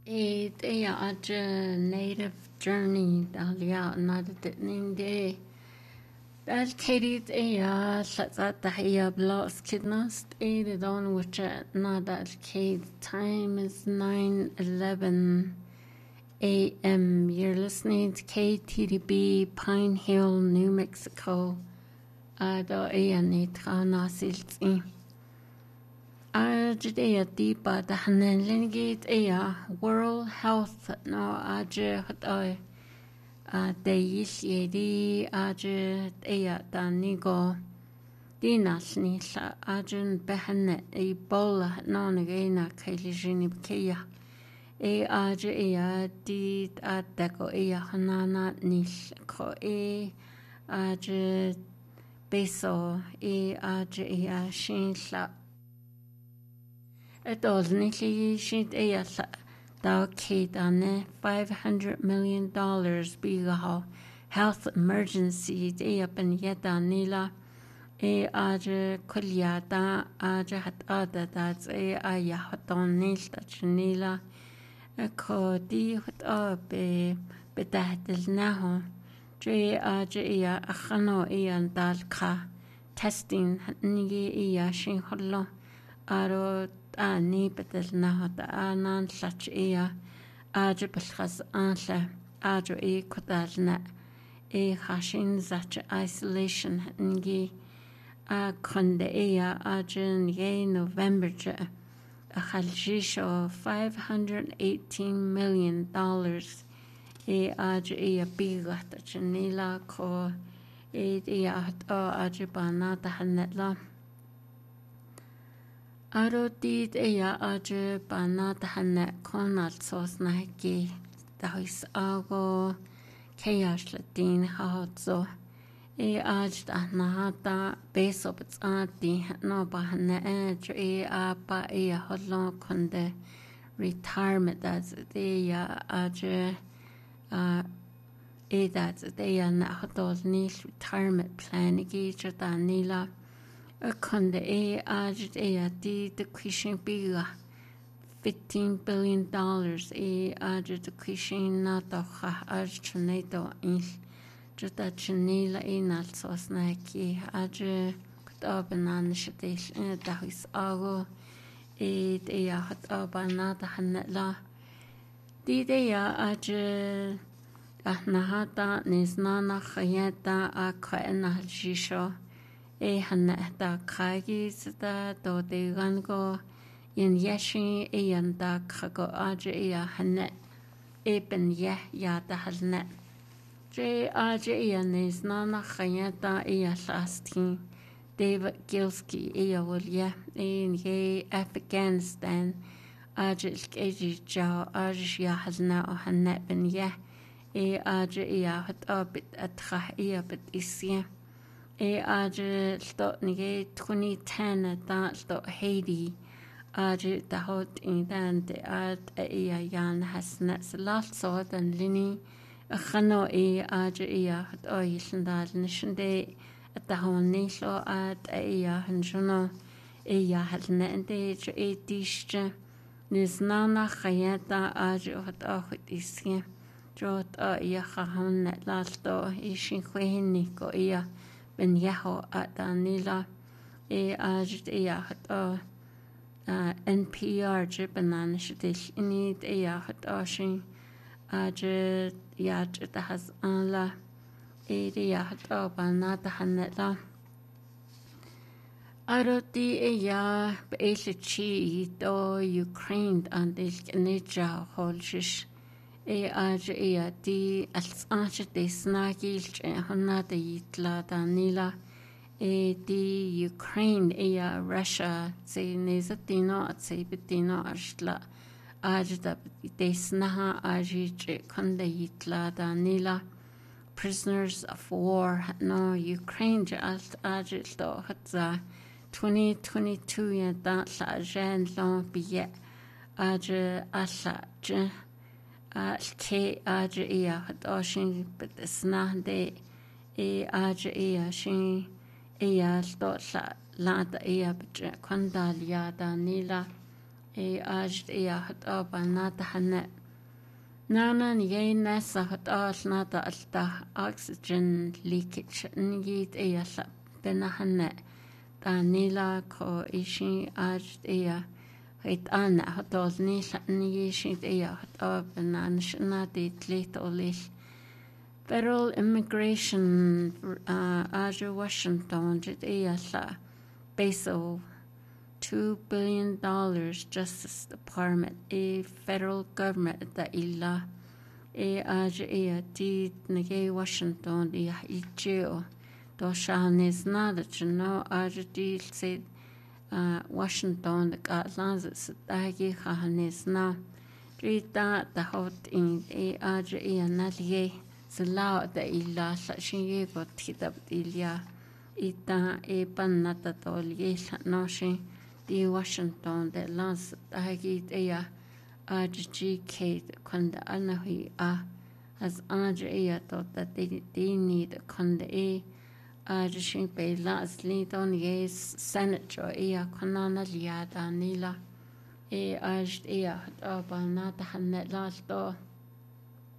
They are a native journey dalia nadetning day. That Katie they are such that the hair blocks kidnast aided on which not that Kate time is 9:11 a.m. You're listening to KTDB Pine Hill, New Mexico. Do nasilti. Today at the but the Hanelingate World Health no hot they yedi danigo dinas nila behanet Ebola non again kailijini bkea di deco hanana nish ko beso shin la Edol nili shit Thou Dane $500 million bigaho health emergency ben yeda nila kulyata hat that's haton nilta chinila ko di hut bedahdil naho achano dalka testing nigi shin hollo aro ni bedel naho anan lach بالخص أنلا كدالنا خاشين زاتش isolation نجي كندا نجي نوفمبر جا خالجيشو $518 million بيغة تجنيلا كو بانا تحنتلا Arodid bana tahane konal sos nahki dahis ago keyash latin haotso nahata beso btsati no bahane apa hollo konde retirement that's that's na hotol nil retirement plan gi danila Konde the Christian biga $15 billion the Christian natocha tornado in Juta Chinila inal sosnaki kutabanan shadish dahis ago hot abanata hanetla nahata nisnana khayeta akhaena jisho haneta kagi sita do de gango yen yashin yanda kago hanet ben ya da halnet is nana khayata lasting David Gilski wolya in Afghanistan ja ya halna hanet ben hat abit atkhah bit isya nige 2010 Haiti the hot in the yan has net last sort and lini khano hat oilndal nation day at the hon nisho at hanjono had net de dische nis nana khayata hat hot isye jot khahon net last do ishin khwehni ko ben yaho at danila hat NPR jibanan shdish inid hat ashin has anla hat banata hanetla aroti beilichi do Ukraine and ilknija holshish di als de snagilch honna de yitla danila di Ukraine Russia ze nezatino atse bitino ashla da de snaha konde yitla danila prisoners of war no Ukraine alt do hatza 2022 ya da la jen lo biye alla K hat oshin but snande shin sto la lada but kondalia danila أجد هت ناتا حنة نانا نيجي ناس هت ناتا ألتا أكسجين ليكيتش نجيت لا بنا حنة تانيلا كو إيشي أجد هيت أنا هتولني لأني شيت هت بنا نشنا دي تليت أوليش Federal Immigration Aja Washington jit la beso $2 billion Justice Department federal government da illa aja di nage Washington jail do shanes nada chino aja di se Washington da gatlands dagi hanes na rita da hot in aja nalie Zalao da illa shinye got hitap ilya ita panata tolye noshi di Washington de lans hagit ajji kate konda anahi as ajja tot that they need konda ajshin be las lidon yes senator konana liada nila aj banata hanet las do